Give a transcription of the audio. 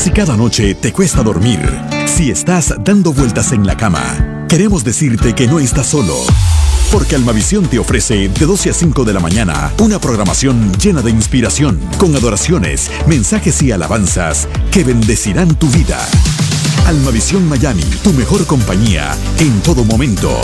Si cada noche te cuesta dormir, si estás dando vueltas en la cama, queremos decirte que no estás solo. Porque Almavisión te ofrece de 12 a 5 de la mañana una programación llena de inspiración, con adoraciones, mensajes y alabanzas que bendecirán tu vida. Almavisión Miami, tu mejor compañía en todo momento.